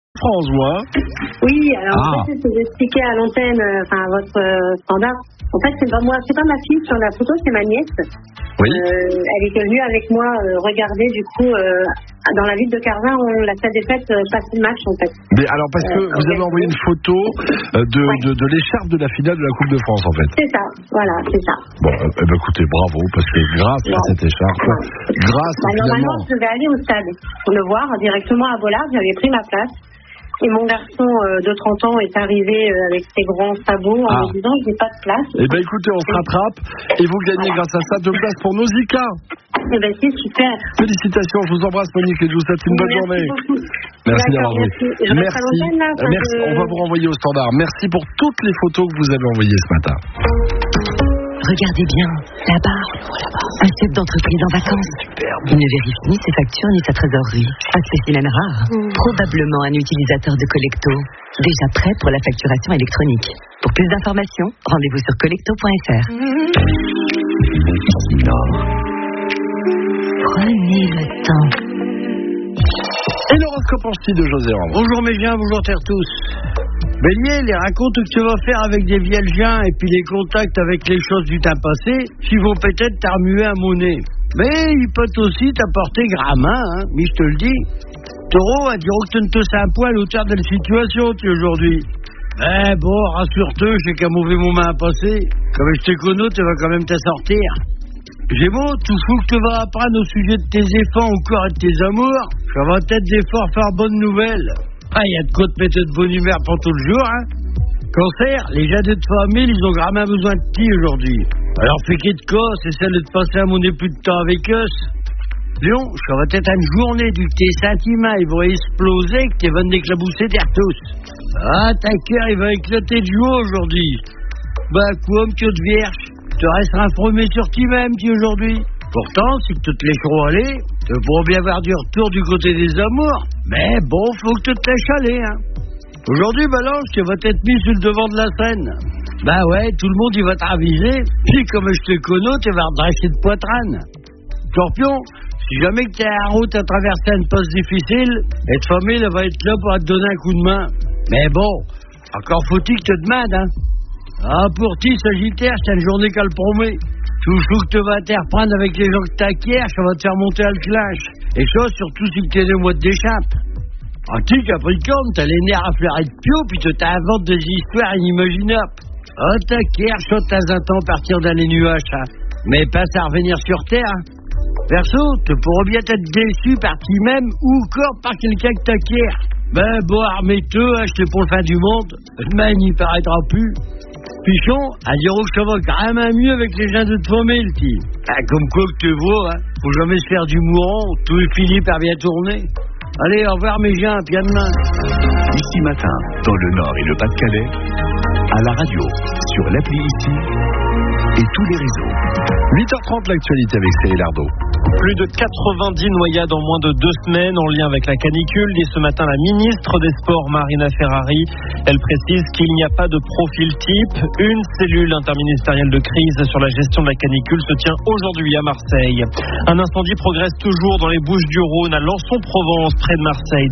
François. Oui, alors en fait, c'est expliqué à l'antenne, à votre standard. En fait, c'est pas moi, c'est pas ma fille sur la photo, c'est ma nièce. Oui. Elle était venue avec moi regarder du coup dans la ville de Carvin, la salle des fêtes passe le match en fait. Mais alors parce que vous avez envoyé une photo de l'écharpe de la finale de la Coupe de France en fait. C'est ça, voilà, c'est ça. Bon, écoutez, bravo, parce que grâce à cette écharpe, normalement, je devais aller au stade pour le voir directement à Bollard, j'avais pris ma place. Et mon garçon de 30 ans est arrivé avec ses grands sabots en me disant je n'ai pas de place. Eh bien écoutez, on se rattrape et vous gagnez grâce à ça 2 places pour Nausicaa. Eh bien c'est super. Félicitations, je vous embrasse Monique et je vous souhaite une bonne journée. Beaucoup. Merci d'avoir joué. Merci. On va vous renvoyer au standard. Merci pour toutes les photos que vous avez envoyées ce matin. Regardez bien, là-bas, un chef d'entreprise en vacances. Il ne vérifie ni ses factures ni sa trésorerie. Un spécimen rare. Probablement un utilisateur de Collecto. Déjà prêt pour la facturation électronique. Pour plus d'informations, rendez-vous sur collecto.fr. Ici Nord. Prenez le temps. Et l'horoscope en style de José Rand. Bonjour mes gens, bonjour terre tous. Bélier, les racontes que tu vas faire avec des viergiens et puis les contacts avec les choses du temps passé, qui vont peut-être t'armuer à monnaie. Mais ils peuvent aussi t'apporter gramin, mais je te le dis. Taureau, à dire que tu ne te sais un poil au terme de la situation, tu aujourd'hui. Mais bon, rassure-toi, j'ai qu'un mauvais moment à passer. Comme je te connais, tu vas quand même t'en sortir. Gémeaux, tout fou que tu vas apprendre au sujet de tes enfants ou encore et de tes amours, ça va peut-être des fort faire bonne nouvelle. Il y a de quoi te mettre de bonne humeur pour tout le jour, Cancer, les gens de ta famille, ils ont vraiment besoin de ti aujourd'hui. Alors fais qu'il de quoi, c'est celle de te passer un monnaie plus de temps avec eux. Lion, ça va être une journée du que tes sentiments, ils vont exploser, que tes vannes d'éclabousser derrière tous. Ta cœur, il va éclater de joie aujourd'hui. Quoi, monsieur de vierge, tu resteras informé sur toi-même, aujourd'hui. Pourtant, si toutes les choses allaient, tu pourras bien avoir du retour du côté des amours. Mais bon, faut que tu te laisses aller, Aujourd'hui, Balance, tu vas t'être mis sur le devant de la scène. Tout le monde, il va t'aviser. Puis, comme je te connais, tu vas redresser de poitrine. Scorpion, si jamais que tu es en route à traverser une passe difficile, et ta famille, elle va être là pour te donner un coup de main. Mais bon, encore faut-il que tu te demandes, pour ti, Sagittaire, c'est une journée qu'elle promet. Tout que tu vas te reprendre avec les gens que t'acquiers, ça va te faire monter à le clash. Et ça, surtout si tu es des mois d'échappe. Ti, Capricorne, t'as les nerfs à fleurer de pio, puis tu t'inventes des histoires inimaginables. T'acquiers, ça, de temps en temps, partir dans les nuages, mais pas à revenir sur Terre. Perso, tu pourras bien être déçu par qui-même ou encore par quelqu'un que t'acquiers. Armez-toi, achetez pour le fin du monde. Demain, il n'y paraîtra plus. Pichon, à dire que ça va quand même mieux avec les gens de te famille, comme quoi que tu vois, faut jamais se faire du mourant, tout est fini par bien tourner. Allez, au revoir mes gens, puis à demain. Ici matin, dans le Nord et le Pas-de-Calais, à la radio, sur l'appli ici et tous les réseaux. 8h30, l'actualité avec Cyril Ardo. Plus de 90 noyades en moins de 2 semaines en lien avec la canicule, dit ce matin la ministre des Sports Marina Ferrari. Elle précise qu'il n'y a pas de profil type. Une cellule interministérielle de crise sur la gestion de la canicule se tient aujourd'hui à Marseille. Un incendie progresse toujours dans les Bouches-du-Rhône, à Lançon-Provence, près de Marseille.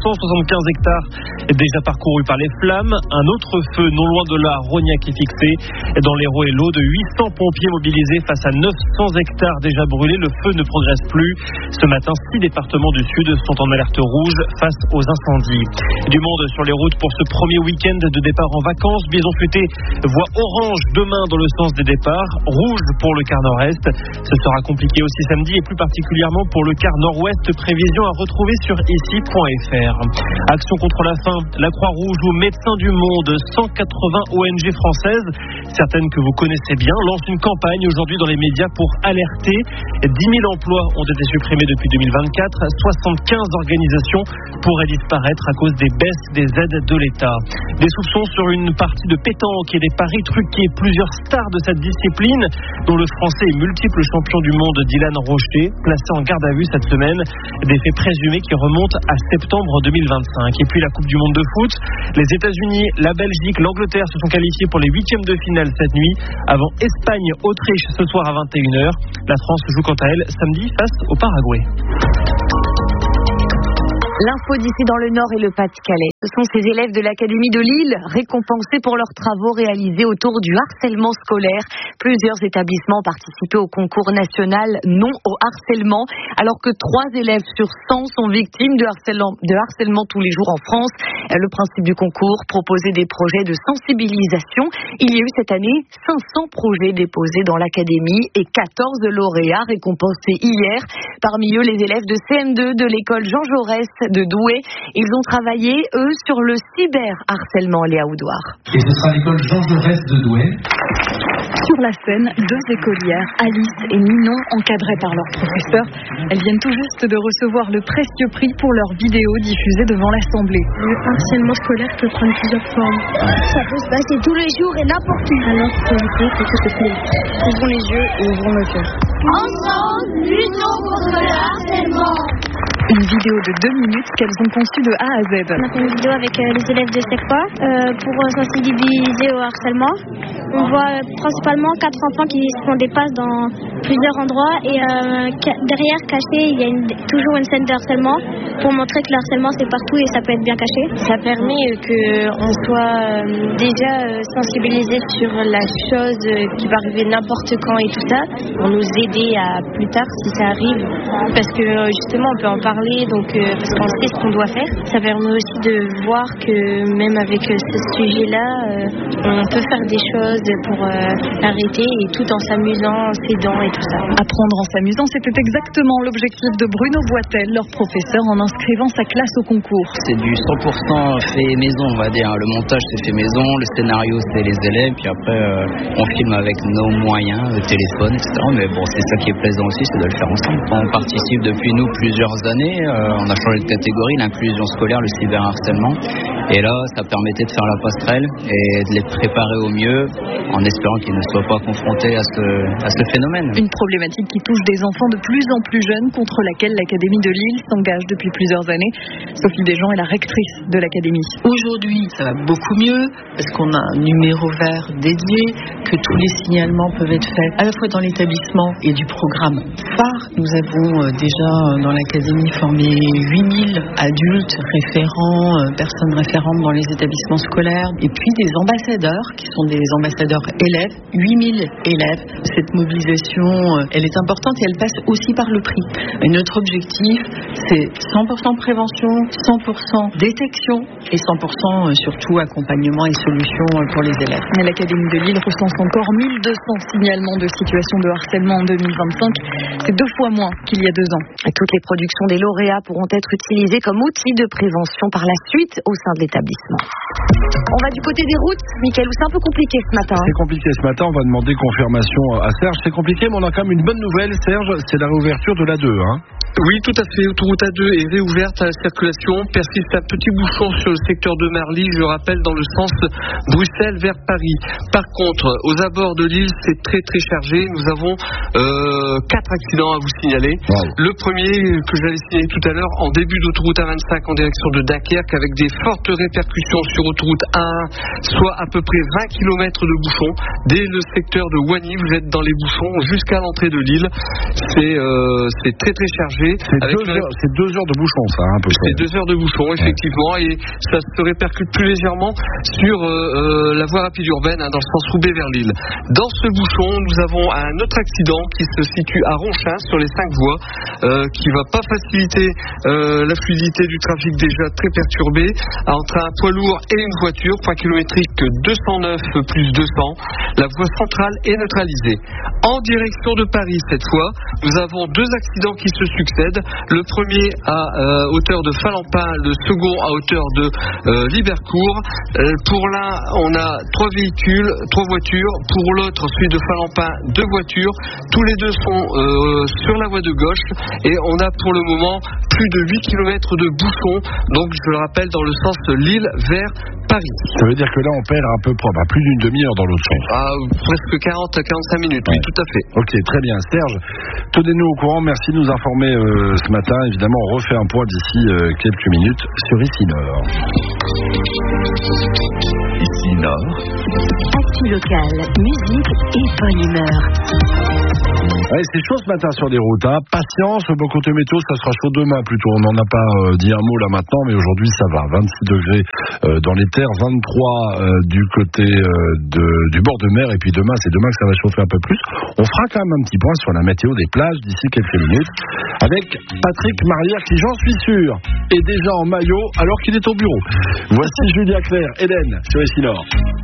275 hectares déjà parcourus par les flammes. Un autre feu non loin de là, Rognac est fixé. Dans l'Hérault et l'Aude, 800 pompiers mobilisés face à 900 hectares déjà brûlés. Le feu ne progresse plus. Ce matin, 6 départements du Sud sont en alerte rouge face aux incendies. Du monde sur les routes pour ce premier week-end de départ en vacances. Bison Futé voit orange demain dans le sens des départs, rouge pour le quart nord-est. Ce sera compliqué aussi samedi et plus particulièrement pour le quart nord-ouest. Prévision à retrouver sur ici.fr. Action contre la faim, la Croix-Rouge aux Médecins du Monde, 180 ONG françaises, certaines que vous connaissez bien, lancent une campagne aujourd'hui dans les médias pour alerter. 10 000 emplois ont été supprimés depuis 2024. 75 organisations pourraient disparaître à cause des baisses des aides de l'État. Des soupçons sur une partie de pétanque et des paris truqués. Plusieurs stars de cette discipline, dont le français et multiple champion du monde Dylan Rocher, placé en garde à vue cette semaine. Des faits présumés qui remontent à septembre 2025. Et puis la Coupe du monde de foot. Les États-Unis, la Belgique, l'Angleterre se sont qualifiés pour les 8e de finale cette nuit. Avant Espagne-Autriche ce soir à 21h. La France joue quant à elle samedi face au Paraguay. L'info d'ici dans le Nord et le Pas-de-Calais. Ce sont ces élèves de l'Académie de Lille, récompensés pour leurs travaux réalisés autour du harcèlement scolaire. Plusieurs établissements participaient au concours national Non au harcèlement, alors que 3 élèves sur 100 sont victimes de harcèlement tous les jours en France. Le principe du concours, proposer des projets de sensibilisation. Il y a eu cette année 500 projets déposés dans l'Académie et 14 lauréats récompensés hier. Parmi eux, les élèves de CM2 de l'école Jean Jaurès de Douai. Ils ont travaillé, eux, sur le cyberharcèlement, Léa Oudoir. Et ce sera l'école Jean Jaurès de Douai. Sur la scène, 2 écolières, Alice et Ninon, encadrées par leur professeur. Elles viennent tout juste de recevoir le précieux prix pour leurs vidéos diffusées devant l'Assemblée. Le harcèlement scolaire peut prendre plusieurs formes. Ça peut se passer tous les jours et n'importe où. Alors, faut éviter que tout se plaît. Ouvrons les yeux et ouvrons le cœur. Ensemble, luttons contre le harcèlement. Une vidéo de 2 minutes qu'elles ont conçue de A à Z. On a fait une vidéo avec les élèves de SECPA pour sensibiliser au harcèlement. On voit principalement 4 enfants qui se font des passes dans plusieurs endroits et derrière, caché, il y a toujours une scène de harcèlement pour montrer que le harcèlement c'est partout et ça peut être bien caché. Ça permet qu'on soit déjà sensibilisé sur la chose qui va arriver n'importe quand et tout ça, pour nous aider à plus tard si ça arrive, parce que justement on peut en parler, donc parce qu'on sait ce qu'on doit faire. Ça permet aussi de voir que même avec ce sujet-là, on peut faire des choses pour arrêter et tout en s'amusant, en s'aidant et tout ça. Apprendre en s'amusant, c'était exactement l'objectif de Bruno Boitel, leur professeur, en inscrivant sa classe au concours. C'est du 100% fait maison, on va dire. Le montage c'est fait maison, le scénario c'est les élèves, puis après on filme avec nos moyens, le téléphone, etc. Mais bon, c'est ça qui est plaisant aussi, c'est de le faire ensemble. On participe depuis nous plusieurs années, on a changé de catégorie, l'inclusion scolaire, le cyberharcèlement. Et là, ça permettait de faire la passerelle et de les préparer au mieux, en espérant qu'ils ne soient pas confrontés à ce phénomène. Une problématique qui touche des enfants de plus en plus jeunes, contre laquelle l'Académie de Lille s'engage depuis plusieurs années. Sophie Desjean est la rectrice de l'Académie. Aujourd'hui, ça va beaucoup mieux, parce qu'on a un numéro vert dédié, que tous les signalements peuvent être faits, à la fois dans l'établissement et du programme phare. Nous avons déjà dans l'Académie formé 8000 adultes référents, personnes référentes dans les établissements scolaires, et puis des ambassadeurs, qui sont des ambassadeurs élèves, 8000 élèves. Cette mobilisation, elle est importante et elle passe aussi par le prix. Et notre objectif, c'est 100% prévention, 100% détection et 100% surtout accompagnement et solutions pour les élèves. Mais l'Académie de Lille recense encore 1200 signalements de situations de harcèlement en 2025. C'est 2 fois moins qu'il y a 2 ans. Et toutes les productions des lauréats pourront être utilisées comme outil de prévention par la suite au sein de l'établissement. On va du côté des routes, Mickaël, où c'est un peu compliqué ce matin. C'est compliqué ce matin, on va demander confirmation à Serge. C'est compliqué, mais on a quand même une bonne nouvelle, Serge, c'est la réouverture de l'A2. Oui, tout à fait. Autoroute A2 est réouverte à la circulation. Persiste un petit bouchon sur le secteur de Marly, je rappelle, dans le sens Bruxelles vers Paris. Par contre, aux abords de l'île, c'est très très chargé. Nous avons 4 accidents à vous signaler. Wow. Le premier que j'allais signaler tout à l'heure, en début d'autoroute A25 en direction de Dunkerque, avec des fortes répercussions sur autoroute A1, soit à peu près 20 km de bouchons. Dès le secteur de Wany, vous êtes dans les bouchons jusqu'à l'entrée de l'île. C'est très très chargé. C'est 2 heures de bouchon, ça, à peu près. C'est 2 heures de bouchon, effectivement, et ça se répercute plus légèrement sur la voie rapide urbaine, dans le sens Roubaix vers Lille. Dans ce bouchon, nous avons un autre accident qui se situe à Ronchin, sur les 5 voies, qui va pas faciliter la fluidité du trafic déjà très perturbé, entre un poids lourd et une voiture, point kilométrique 209 plus 200. La voie centrale est neutralisée. En direction de Paris, cette fois, nous avons 2 accidents qui se succèdent. Le premier à hauteur de Falampin, le second à hauteur de Libercourt. Pour l'un, on a 3 véhicules, 3 voitures. Pour l'autre, celui de Falampin, 2 voitures. Tous les 2 sont sur la voie de gauche. Et on a pour le moment plus de 8 km de bouchons. Donc, je le rappelle, dans le sens Lille vers Paris. Ça veut dire que là, on perd à peu près plus d'une demi-heure dans l'autre sens. Presque 40-45 minutes, oui, tout à fait. Ok, très bien. Serge, tenez-nous au courant. Merci de nous informer ce matin. Évidemment, on refait un point d'ici quelques minutes sur Ici Nord. Ici Nord. Actu locale, musique et bonne humeur. Ouais, c'est chaud ce matin sur les routes. Hein. Patience, bon côté météo, ça sera chaud demain plutôt. On n'en a pas dit un mot là maintenant, mais aujourd'hui ça va. 26 degrés dans les terres, 23 du côté du bord de mer. Et puis demain, c'est demain que ça va chauffer un peu plus. On fera quand même un petit point sur la météo des plages d'ici quelques minutes avec Patrick Marière qui, j'en suis sûr, est déjà en maillot alors qu'il est au bureau. Voici Julia Claire, Hélène sur Essilor.